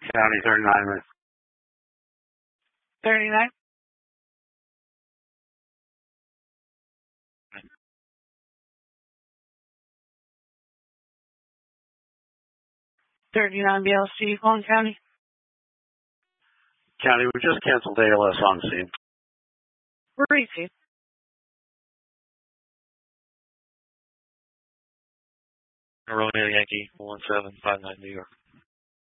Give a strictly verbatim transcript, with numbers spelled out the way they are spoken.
County thirty-nine. thirty-nine. thirty-nine B L C, Fulton County. County, we just canceled A L S on scene. Received. Romeo Yankee, one seven five nine, New York.